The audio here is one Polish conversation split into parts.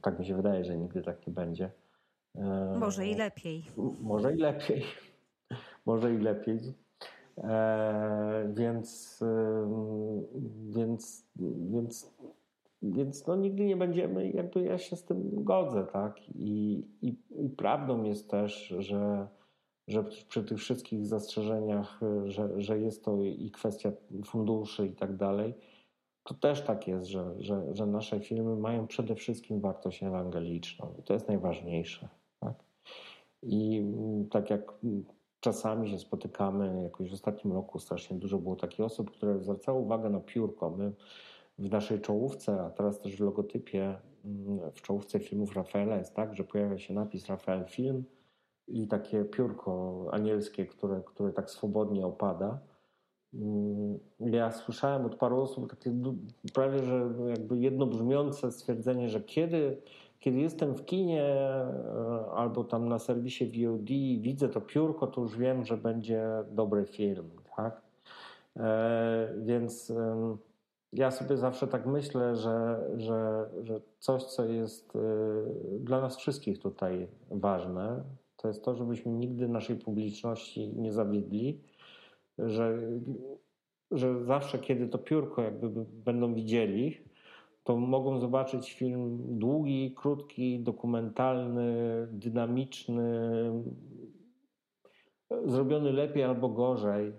tak mi się wydaje, że nigdy tak nie będzie. Może i lepiej. Może i lepiej. Może i lepiej. Więc no nigdy nie będziemy, jakby ja się z tym godzę, tak? I prawdą jest też, że przy tych wszystkich zastrzeżeniach, że jest to i kwestia funduszy i tak dalej, to też tak jest, że nasze filmy mają przede wszystkim wartość ewangeliczną i to jest najważniejsze, tak? I tak jak czasami się spotykamy, jakoś w ostatnim roku strasznie dużo było takich osób, które zwracały uwagę na piórko. My w naszej czołówce, a teraz też w logotypie, w czołówce filmów Rafaela jest tak, że pojawia się napis Rafael Film i takie piórko anielskie, które tak swobodnie opada. Ja słyszałem od paru osób takie prawie, że jakby jednobrzmiące stwierdzenie, że kiedy jestem w kinie albo tam na serwisie VOD i widzę to piórko, to już wiem, że będzie dobry film, tak? Więc ja sobie zawsze tak myślę, że coś, co jest dla nas wszystkich tutaj ważne, to jest to, żebyśmy nigdy naszej publiczności nie zawiedli, że zawsze, kiedy to piórko jakby będą widzieli, to mogą zobaczyć film długi, krótki, dokumentalny, dynamiczny, zrobiony lepiej albo gorzej,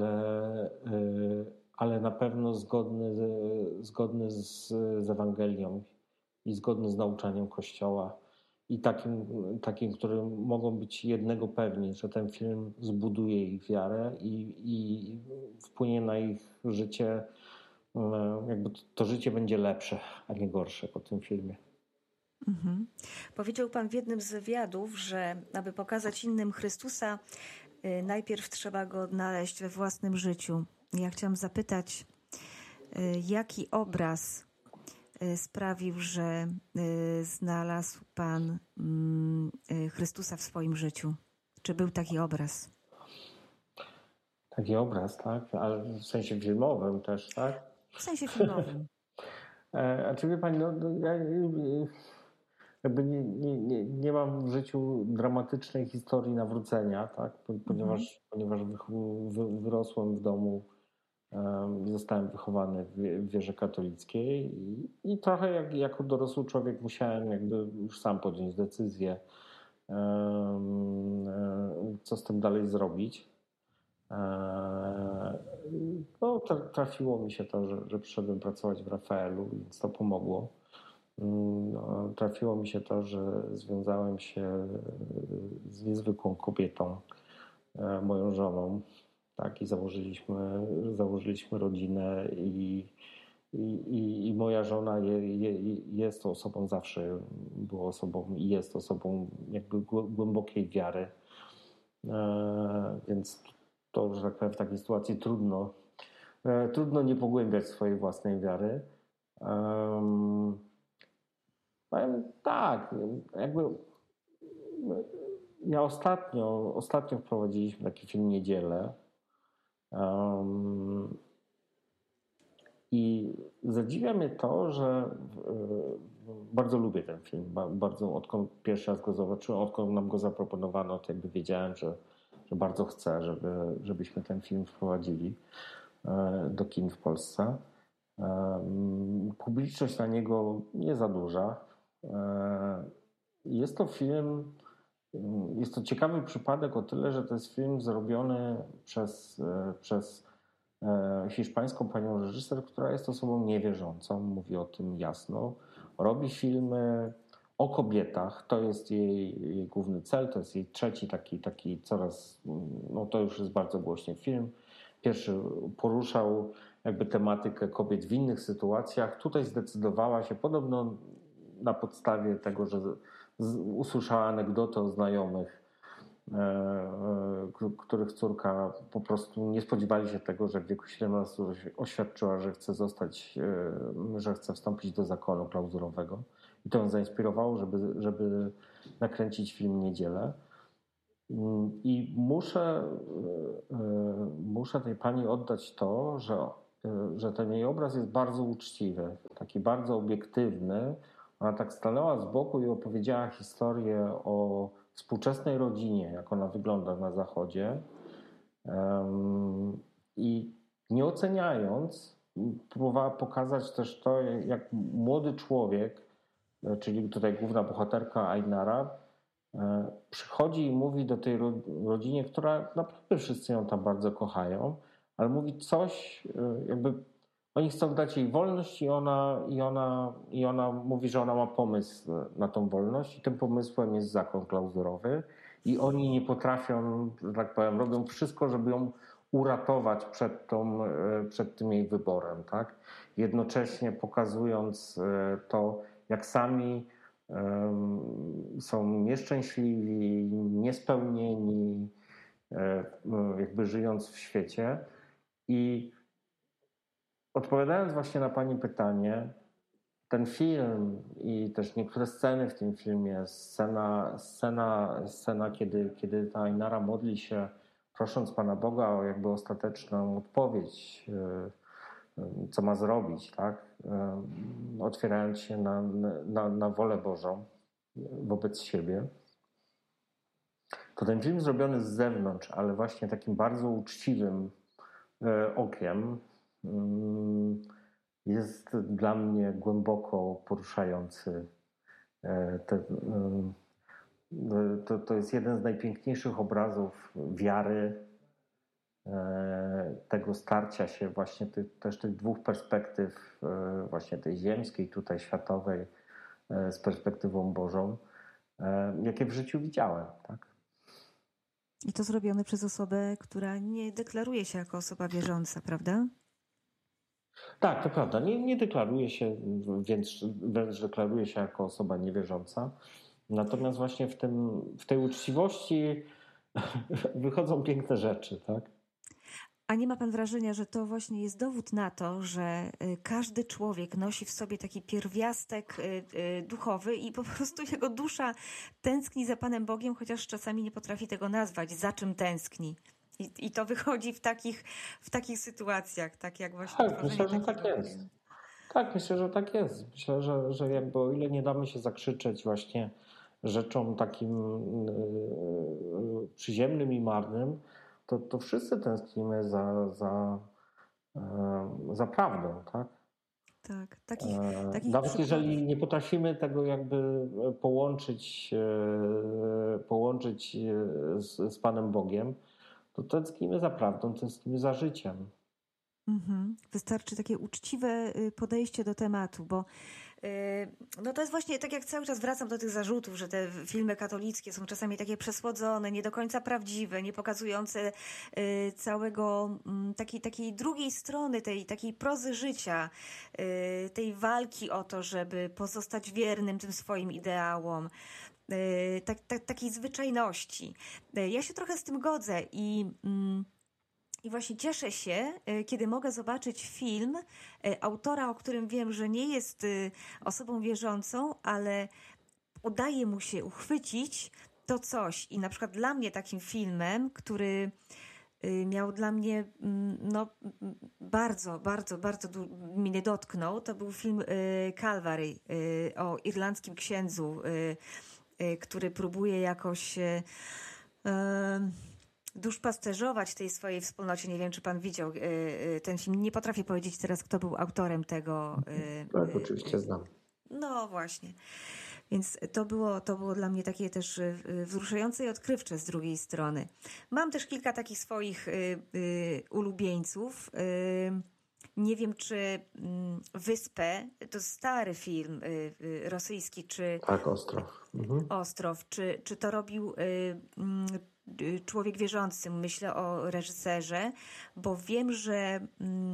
ale na pewno zgodny z Ewangelią i zgodny z nauczaniem Kościoła. I takim, którym mogą być jednego pewni, że ten film zbuduje ich wiarę i wpłynie na ich życie, jakby to życie będzie lepsze, a nie gorsze po tym filmie. Mhm. Powiedział pan w jednym z wywiadów, że aby pokazać innym Chrystusa, najpierw trzeba go odnaleźć we własnym życiu. Ja chciałam zapytać, jaki obraz sprawił, że znalazł pan Chrystusa w swoim życiu? Czy był taki obraz? Taki obraz, tak? Ale w sensie filmowym też, tak? W sensie filmowym. A czy wie pani, ja jakby nie mam w życiu dramatycznej historii nawrócenia, tak? Ponieważ wyrosłem w domu, zostałem wychowany w wierze katolickiej i trochę jako dorosły człowiek musiałem jakby już sam podjąć decyzję, co z tym dalej zrobić. No, trafiło mi się to, że przyszedłem pracować w Rafaelu, więc to pomogło. No, trafiło mi się to, że związałem się z niezwykłą kobietą, moją żoną, tak, i założyliśmy rodzinę i moja żona jest osobą, zawsze była osobą i jest osobą jakby głębokiej wiary. Więc to, że tak powiem, w takiej sytuacji trudno nie pogłębiać swojej własnej wiary. Powiem tak, jakby ja ostatnio wprowadziliśmy taki film Niedzielę i zadziwia mnie to, że bardzo lubię ten film, bardzo odkąd pierwszy raz go zobaczyłem, odkąd nam go zaproponowano, to jakby wiedziałem, że bardzo chcę, żebyśmy ten film wprowadzili do kin w Polsce. Publiczność na niego nie za duża. Jest to film, jest to ciekawy przypadek o tyle, że to jest film zrobiony przez hiszpańską panią reżyser, która jest osobą niewierzącą, mówi o tym jasno. Robi filmy o kobietach, to jest jej główny cel, to jest jej trzeci taki coraz, no to już jest bardzo głośny film. Pierwszy poruszał jakby tematykę kobiet w innych sytuacjach. Tutaj zdecydowała się podobno na podstawie tego, że usłyszała anegdotę o znajomych, których córka po prostu nie spodziewali się tego, że w wieku 17 oświadczyła, że chce że chce wstąpić do zakonu klauzurowego. I to ją zainspirowało, żeby nakręcić film Niedzielę. I muszę tej pani oddać to, że ten jej obraz jest bardzo uczciwy, taki bardzo obiektywny, ona tak stanęła z boku i opowiedziała historię o współczesnej rodzinie, jak ona wygląda na Zachodzie. I nie oceniając, próbowała pokazać też to, jak młody człowiek, czyli tutaj główna bohaterka Ainara, przychodzi i mówi do tej rodzinie, która naprawdę wszyscy ją tam bardzo kochają, ale mówi coś, jakby oni chcą dać jej wolność i ona mówi, że ona ma pomysł na tą wolność i tym pomysłem jest zakon klauzurowy i oni nie potrafią, że tak powiem, robią wszystko, żeby ją uratować przed tym jej wyborem, tak? Jednocześnie pokazując to, jak sami są nieszczęśliwi, niespełnieni, jakby żyjąc w świecie. I odpowiadając właśnie na pani pytanie, ten film i też niektóre sceny w tym filmie, scena kiedy ta Ainara modli się, prosząc Pana Boga o jakby ostateczną odpowiedź, co ma zrobić, tak? Otwierając się na wolę Bożą wobec siebie. To ten film zrobiony z zewnątrz, ale właśnie takim bardzo uczciwym okiem, jest dla mnie głęboko poruszający. To jest jeden z najpiękniejszych obrazów wiary, tego starcia się właśnie też tych dwóch perspektyw, właśnie tej ziemskiej, tutaj światowej, z perspektywą Bożą, jakie w życiu widziałem. Tak? I to zrobione przez osobę, która nie deklaruje się jako osoba wierząca, prawda? Tak, to prawda. Nie deklaruje się, więc wręcz deklaruje się jako osoba niewierząca. Natomiast właśnie w tej uczciwości wychodzą piękne rzeczy, tak? A nie ma pan wrażenia, że to właśnie jest dowód na to, że każdy człowiek nosi w sobie taki pierwiastek duchowy i po prostu jego dusza tęskni za Panem Bogiem, chociaż czasami nie potrafi tego nazwać, za czym tęskni. I to wychodzi w takich sytuacjach, tak jak właśnie Tak, myślę, że tak jest. Tak, myślę, że tak jest. Myślę, że jakby o ile nie damy się zakrzyczeć właśnie rzeczom takim przyziemnym i marnym, to wszyscy tęsknimy za prawdą, tak? Tak, Nawet jeżeli nie potrafimy tego jakby połączyć z Panem Bogiem, to tęsknimy za prawdą, tęsknimy za życiem. Wystarczy takie uczciwe podejście do tematu, bo no to jest właśnie, tak jak cały czas wracam do tych zarzutów, że te filmy katolickie są czasami takie przesłodzone, nie do końca prawdziwe, nie pokazujące całego takiej drugiej strony, tej takiej prozy życia, tej walki o to, żeby pozostać wiernym tym swoim ideałom, takiej zwyczajności. Ja się trochę z tym godzę i właśnie cieszę się, kiedy mogę zobaczyć film autora, o którym wiem, że nie jest osobą wierzącą, ale udaje mu się uchwycić to coś. I na przykład dla mnie takim filmem, który miał dla mnie bardzo, bardzo, bardzo mnie dotknął, to był film Calvary o irlandzkim księdzu, który próbuje jakoś duszpasterzować tej swojej wspólnocie. Nie wiem, czy pan widział ten film. Nie potrafię powiedzieć teraz, kto był autorem tego. Tak, oczywiście znam. No właśnie. Więc to było dla mnie takie też wzruszające i odkrywcze z drugiej strony. Mam też kilka takich swoich ulubieńców. Nie wiem, czy Wyspę, to stary film rosyjski, czy... Tak, Ostrow. Ostrow, czy to robił Człowiek wierzący, myślę o reżyserze, bo wiem, że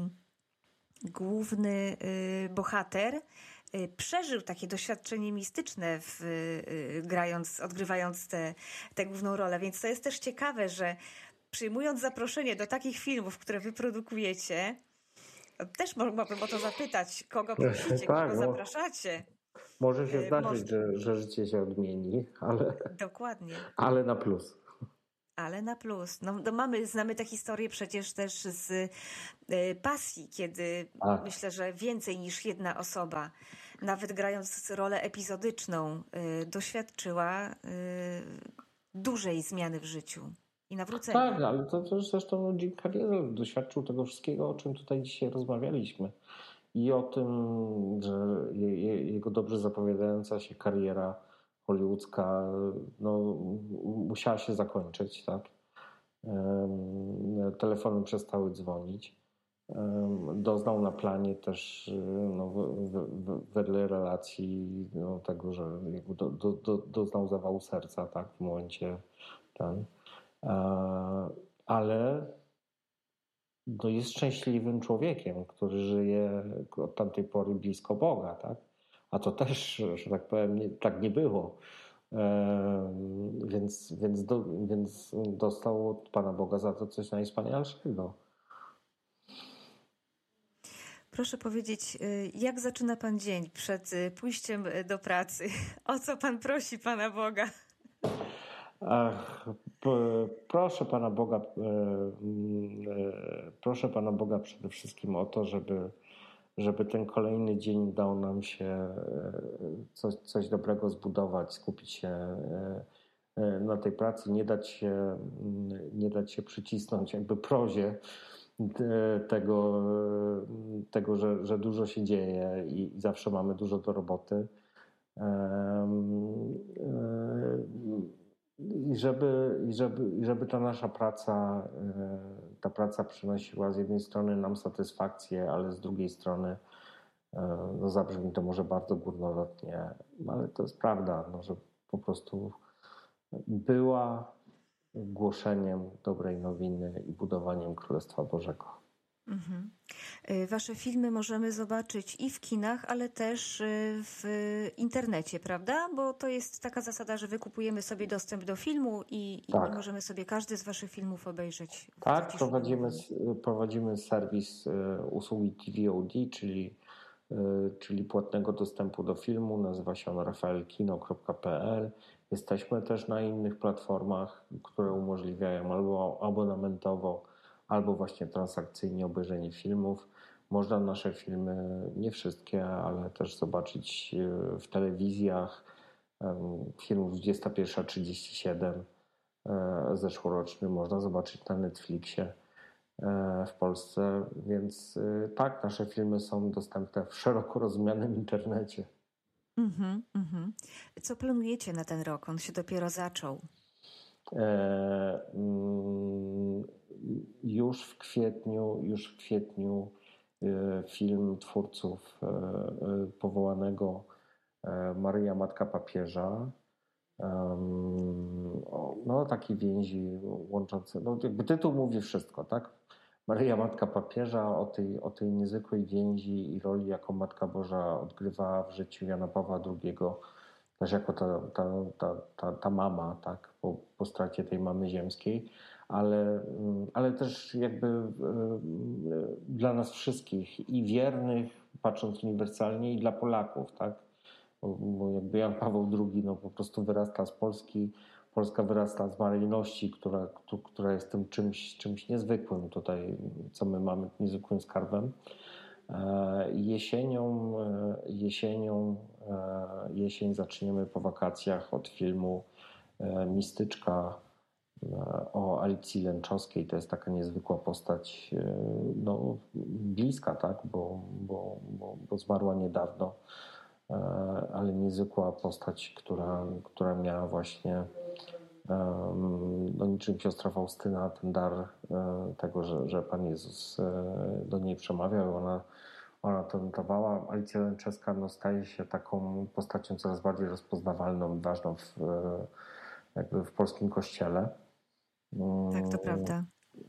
główny bohater przeżył takie doświadczenie mistyczne odgrywając tę główną rolę, więc to jest też ciekawe, że przyjmując zaproszenie do takich filmów, które wy produkujecie, też mogłabym o to zapytać, kogo prosicie, kogo zapraszacie. Może się zdarzyć, że życie się odmieni, ale... Dokładnie. Ale na plus. Ale na plus. No znamy tę historię przecież też z Pasji, kiedy myślę, że więcej niż jedna osoba nawet grając rolę epizodyczną, doświadczyła dużej zmiany w życiu i nawrócenia. Tak, ale to zresztą Jim Caviezel doświadczył tego wszystkiego, o czym tutaj dzisiaj rozmawialiśmy. I o tym, że jego dobrze zapowiadająca się kariera hollywoodzka musiała się zakończyć, tak? Telefony przestały dzwonić. Doznał na planie też wedle relacji tego, że doznał zawału serca, tak? W momencie ten. Ale jest szczęśliwym człowiekiem, który żyje od tamtej pory blisko Boga, tak? A to też, że tak powiem, tak nie było. Więc dostał od Pana Boga za to coś najwspanialszego. Proszę powiedzieć, jak zaczyna Pan dzień przed pójściem do pracy? O co Pan prosi Pana Boga? Proszę Pana Boga przede wszystkim o to, żeby ten kolejny dzień dał nam się coś dobrego zbudować, skupić się na tej pracy, nie dać się przycisnąć jakby prozie tego, że dużo się dzieje i zawsze mamy dużo do roboty. I żeby ta nasza praca przynosiła z jednej strony nam satysfakcję, ale z drugiej strony, zabrzmi to może bardzo górnolotnie, ale to jest prawda, że po prostu była głoszeniem dobrej nowiny i budowaniem Królestwa Bożego. Mhm. Wasze filmy możemy zobaczyć i w kinach, ale też w internecie, prawda? Bo to jest taka zasada, że wykupujemy sobie dostęp do filmu i możemy sobie każdy z waszych filmów obejrzeć. Tak, prowadzimy serwis usługi TVOD, czyli płatnego dostępu do filmu. Nazywa się on rafaelkino.pl. Jesteśmy też na innych platformach, które umożliwiają albo abonamentowo, albo właśnie transakcyjnie obejrzenie filmów. Można nasze filmy, nie wszystkie, ale też zobaczyć w telewizjach. Film 21:37 zeszłoroczny można zobaczyć na Netflixie w Polsce, więc tak, nasze filmy są dostępne w szeroko rozumianym internecie. Co planujecie na ten rok? On się dopiero zaczął. Już w kwietniu film twórców powołanego Maryja Matka Papieża. Taki więzi łączący, jakby tytuł mówi wszystko, tak? Maryja Matka Papieża, o tej niezwykłej więzi i roli, jaką Matka Boża odgrywa w życiu Jana Pawła II, też jako ta mama, tak? Po stracie tej mamy ziemskiej, ale też jakby dla nas wszystkich i wiernych, patrząc uniwersalnie, i dla Polaków, tak? Bo jakby Jan Paweł II po prostu wyrasta z Polski, Polska wyrasta z maryjności, która jest tym czymś niezwykłym tutaj, co my mamy, niezwykłym skarbem. Jesień zaczniemy po wakacjach od filmu Mistyczka o Alicji Lęczowskiej. To jest taka niezwykła postać, bliska, tak, bo zmarła niedawno, ale niezwykła postać, która miała właśnie niczym siostra Faustyna ten dar tego, że Pan Jezus do niej przemawiał. Ona to notowała. Alicja Lęczewska staje się taką postacią coraz bardziej rozpoznawalną i ważną jakby w polskim kościele. Tak, to prawda.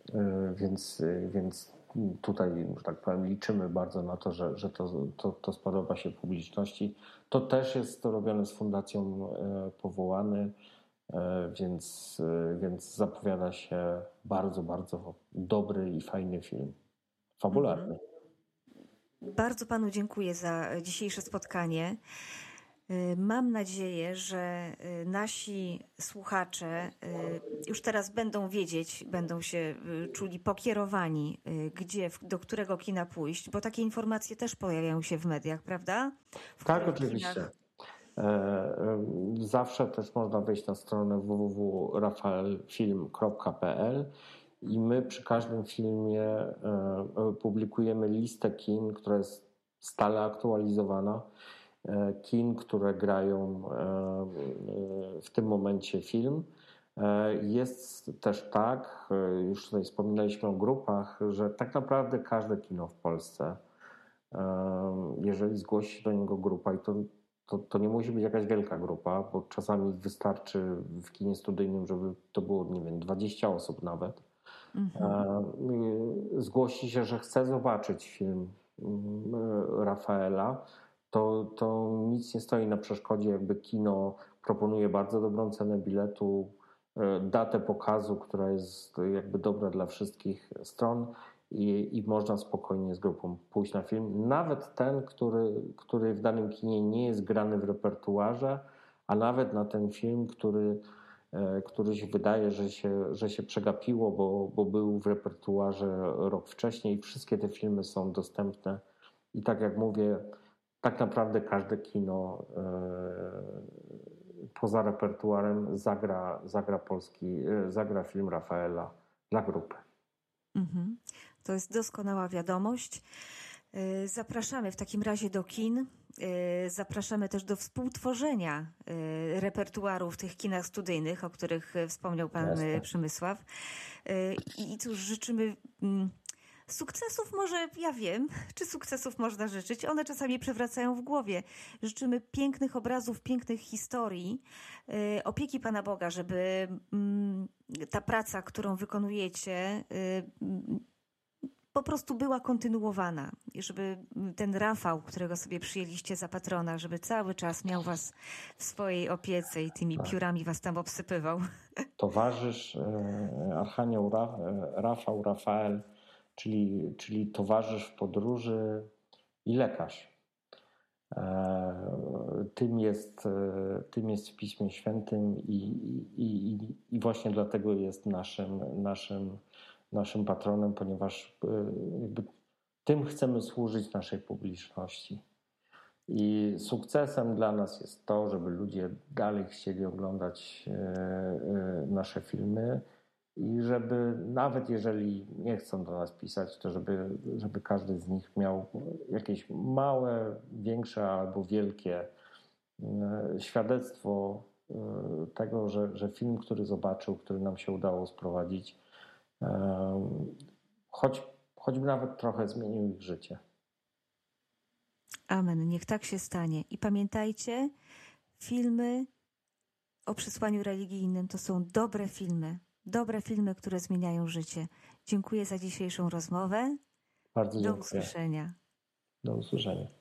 Więc tutaj, że tak powiem, liczymy bardzo na to, że to spodoba się publiczności. To też jest robione z Fundacją Powołany, więc zapowiada się bardzo, bardzo dobry i fajny film. Fabularny. Bardzo Panu dziękuję za dzisiejsze spotkanie. Mam nadzieję, że nasi słuchacze już teraz będą wiedzieć, będą się czuli pokierowani, do którego kina pójść, bo takie informacje też pojawiają się w mediach, prawda? Tak, oczywiście. Zawsze też można wejść na stronę www.rafaelfilm.pl i my przy każdym filmie publikujemy listę kin, która jest stale aktualizowana. Kin, które grają w tym momencie film. Jest też tak, już tutaj wspominaliśmy o grupach, że tak naprawdę każde kino w Polsce, jeżeli zgłosi się do niego grupa, i to nie musi być jakaś wielka grupa, bo czasami wystarczy w kinie studyjnym, żeby to było, nie wiem, 20 osób nawet, zgłosi się, że chce zobaczyć film Rafaela, to nic nie stoi na przeszkodzie, jakby kino proponuje bardzo dobrą cenę biletu, datę pokazu, która jest jakby dobra dla wszystkich stron i można spokojnie z grupą pójść na film. Nawet ten, który w danym kinie nie jest grany w repertuarze, a nawet na ten film, który się wydaje, że się przegapiło, bo był w repertuarze rok wcześniej. Wszystkie te filmy są dostępne i tak jak mówię, tak naprawdę każde kino poza repertuarem zagra film Rafaela dla grupy. To jest doskonała wiadomość. Zapraszamy w takim razie do kin. Zapraszamy też do współtworzenia repertuaru w tych kinach studyjnych, o których wspomniał pan Przemysław. I cóż, życzymy sukcesów, może ja wiem, czy sukcesów można życzyć. One czasami przewracają w głowie. Życzymy pięknych obrazów, pięknych historii, opieki Pana Boga, żeby ta praca, którą wykonujecie, po prostu była kontynuowana i żeby ten Rafał, którego sobie przyjęliście za patrona, żeby cały czas miał was w swojej opiece i tymi piórami was tam obsypywał. Towarzysz, Archanioł Rafał, Rafael, czyli towarzysz w podróży i lekarz. Tym jest w Piśmie Świętym i właśnie dlatego jest naszym patronem, ponieważ jakby tym chcemy służyć naszej publiczności. I sukcesem dla nas jest to, żeby ludzie dalej chcieli oglądać nasze filmy i żeby nawet jeżeli nie chcą do nas pisać, to żeby każdy z nich miał jakieś małe, większe albo wielkie świadectwo tego, że film, który zobaczył, który nam się udało sprowadzić, choćby nawet trochę zmienił ich życie. Amen. Niech tak się stanie. I pamiętajcie, filmy o przesłaniu religijnym to są dobre filmy, które zmieniają życie. Dziękuję za dzisiejszą rozmowę. Bardzo dziękuję. Do usłyszenia. Do usłyszenia.